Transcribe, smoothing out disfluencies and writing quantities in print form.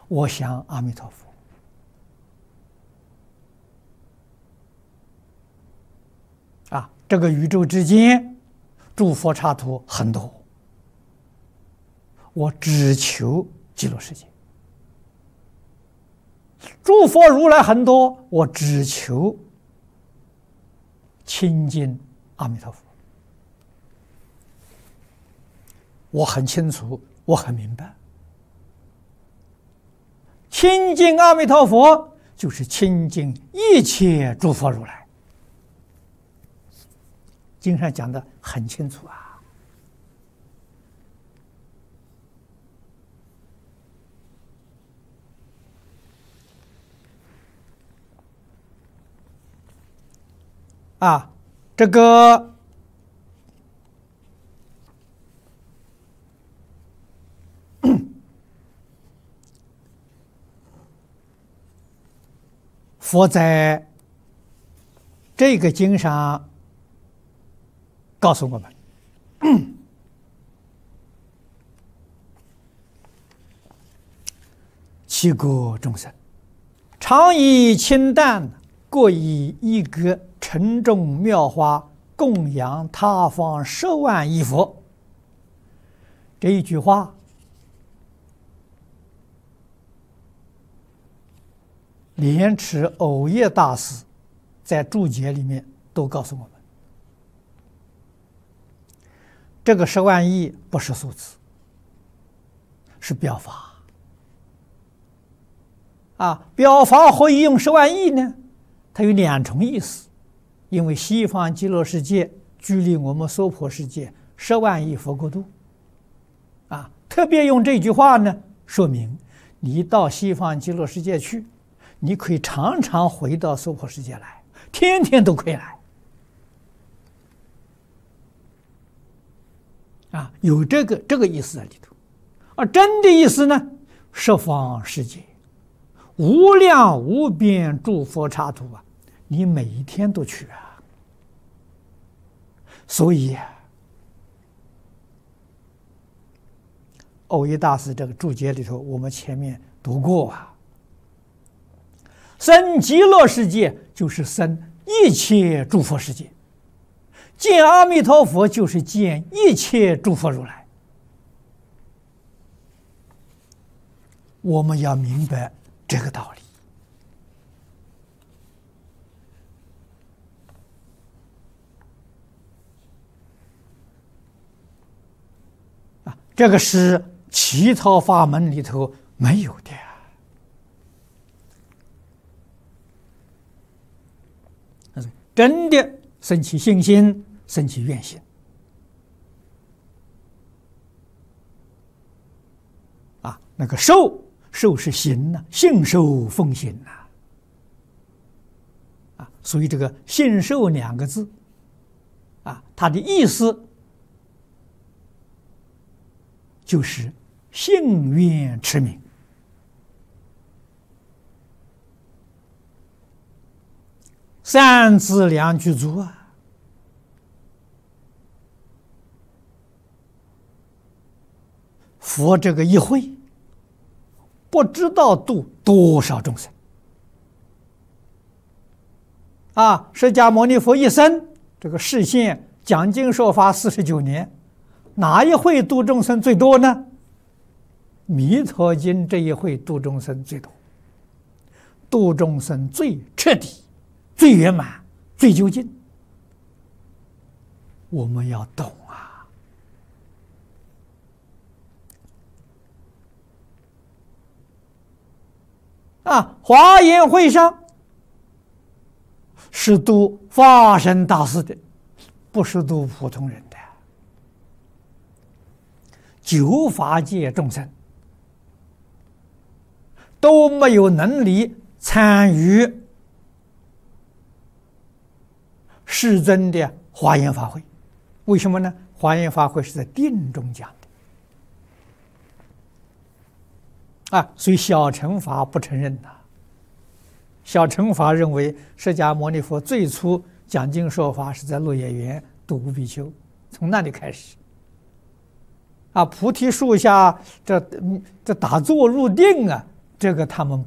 我想阿弥陀佛。这个宇宙之间，诸佛刹土很多，我只求极乐世界；诸佛如来很多，我只求亲近阿弥陀佛。我很清楚，我很明白，亲近阿弥陀佛就是亲近一切诸佛如来。经上讲的很清楚这个佛在这个经上告诉我们，七国众生常以清淡，各以一格沉重妙花供养他方10万亿佛。这一句话，莲池藕益大师在注解里面都告诉我们。这个10万亿不是数字，是表法表法何以用10万亿呢？它有2重意思。因为西方极乐世界距离我们娑婆世界10万亿佛国度特别用这句话呢，说明你到西方极乐世界去，你可以常常回到娑婆世界来，天天都可以来有这个意思在里头。而真的意思呢，十方世界无量无边诸佛刹土你每一天都去所以藕益大师这个注解里头，我们前面读过生极乐世界就是生一切诸佛世界，见阿弥陀佛就是见一切诸佛如来。我们要明白这个道理这个是其他法门里头没有的真的生起信心，生起愿心那个受是行信受奉行所以这个信受2个字它的意思就是信愿持名。3字2句足佛这个一会不知道度多少众生释迦牟尼佛一生这个示现讲经说法49年，哪一会度众生最多呢？弥陀经这一会度众生最多，度众生最彻底、最圆满、最究竟。我们要懂华严会上是度法身大士的，不是度普通人的。9法界众生都没有能力参与世尊的华严法会。为什么呢？华严法会是在定中讲的所以小乘法不承认小乘法认为释迦牟尼佛最初讲经说法是在鹿野园度无比丘，从那里开始菩提树下这打坐入定这个他们